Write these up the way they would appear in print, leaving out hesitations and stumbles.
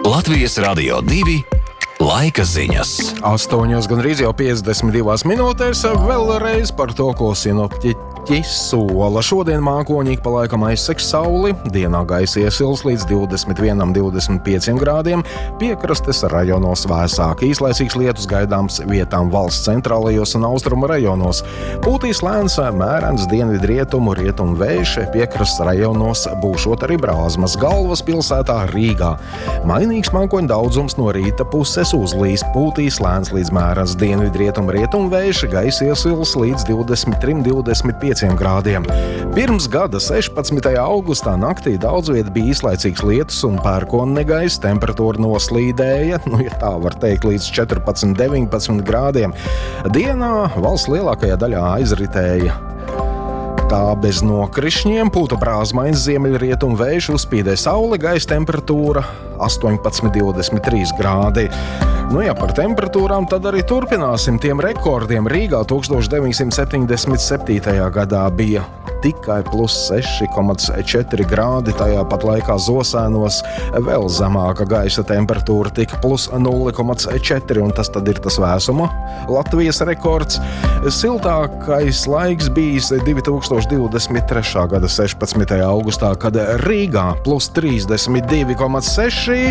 Latvijas Radio 2 laika ziņas. 8 gandrīz jau 52 minūtēs vēlreiz par to, ko sinoptiķi sola. Šodien mākoņīgi pa laikam aizsegs sauli, dienā gaisa iesils līdz 21–25 grādiem, piekrastes rajonos vēsāk. Īslaicīgs lietus gaidāms vietām valsts centrālajos un austrumu rajonos. Pūtīs lēns mērens dienvidrietumu rietumu vējš, piekrastes rajonos būšot arī brāzmas. Galvaspilsētā Rīgā mainīgs mākoņu daudzums no rīta puses uzlīs. Pūtīs lēns līdz mērens dienvidrietumu rietumu vējš, gaisa iesils līdz 23–25 grādiem. Pirms gada 16. augustā naktī daudz viet bija īslaicīgs lietus un pērkona gaisa, temperatūra noslīdēja, ja tā var teikt, līdz 14–19 grādiem. Dienā valsts lielākajā daļā aizritēja tā bez nokrišņiem, pūta brāzmaiņas ziemeļrietumu vējš, uzspīdēja saule, gaisa temperatūra 18–23 grādi. Par temperatūrām tad arī turpināsim tiem rekordiem. Rīgā 1977. gadā bija tikai plus 6,4 grādi, tajā pat laikā Zosēnos vēl zemāka gaisa temperatūra, tika plus 0,4, un tas tad ir tas vēsuma Latvijas rekords. Siltākais laiks bijis 2023. gada 16. augustā, kad Rīgā plus 32,6,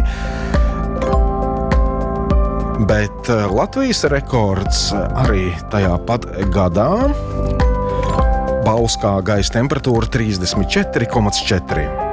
bet Latvijas rekords arī tajā pat gadā. Bauskā gaisa temperatūra 34,4.